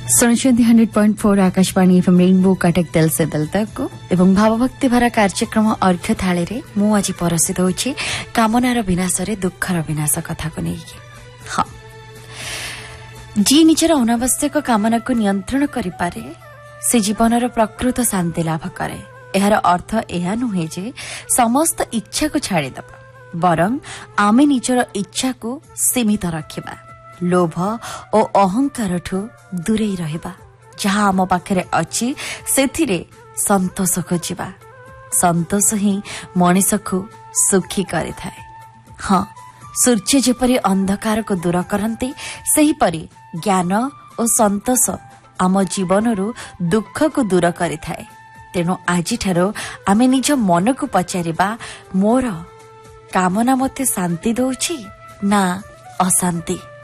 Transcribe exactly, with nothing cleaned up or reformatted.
सुनिछन्ति hundred point four Akashvani FM rainbow Cuttack दिल से दिल तक को एवं भावभक्ति भरा कार्यक्रम अर्घ्य थाली रे मु आज परसित होछि कामनार विनाश रे दुखर विनाश कथा को नहीं। हाँ, जी निजर अनावश्यक कामना को नियंत्रण करि पारे से जीवनर प्रकृत शांति लाभ करे। एहार अर्थ एहा नुहे जे समस्त इच्छा को छाड़ी दबा, बरं आमे निजर इच्छा को सीमित रखिबा, लोभ और अहंकार ठू दूरे रहिबा। जहाँ आम पाखरे अछि सेथिरे संतोष खोजिबा। संतोष ही मनीष को सुखी करि थाए। हाँ, सूर्य जेपरि अंधकार को दूर करते सही परि ज्ञान और संतोष आम जीवनरू दुख को दूर करि थाए। तेणु आज ठारो आमे निज मन को पचारिबा, मोर कामना मते शांति दउछि ना अशांति।